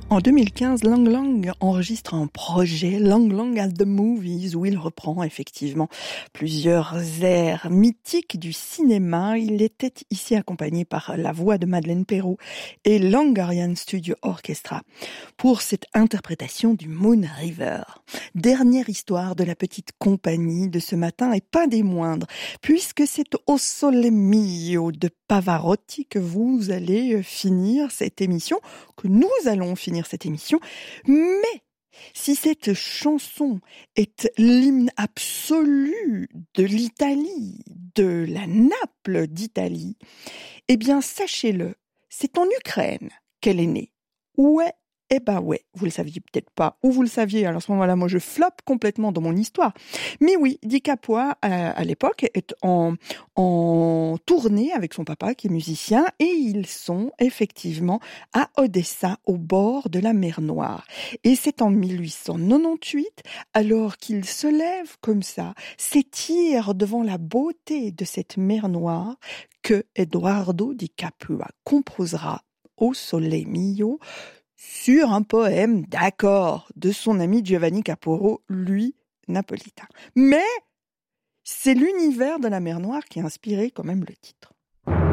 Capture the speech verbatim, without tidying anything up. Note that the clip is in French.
En deux mille quinze, Lang Lang enregistre un projet, Lang Lang at the Movies, où il reprend effectivement plusieurs airs mythiques du cinéma. Il était ici accompagné par la voix de Madeleine Peyroux et l'Hungarian Studio Orchestra pour cette interprétation du Moon River. Dernière histoire de la petite compagnie de ce matin et pas des moindres, puisque c'est au Sole Mio de Pavarotti que vous allez finir cette émission, que nous allons finir cette émission, mais si cette chanson est l'hymne absolu de l'Italie, de la Naples d'Italie, eh bien sachez-le, c'est en Ukraine qu'elle est née. Ouais, eh ben ouais, vous le saviez peut-être pas, ou vous le saviez, alors à ce moment-là, moi je floppe complètement dans mon histoire. Mais oui, Di Capua, à, à l'époque, est en, en tournée avec son papa qui est musicien, et ils sont effectivement à Odessa, au bord de la mer Noire. Et c'est en mille huit cent quatre-vingt-dix-huit, alors qu'il se lève comme ça, s'étire devant la beauté de cette mer Noire, que Eduardo Di Capua composera au Sole Mio sur un poème, d'accord, de son ami Giovanni Caporo, lui, napolitain. Mais c'est l'univers de la mer Noire qui a inspiré quand même le titre.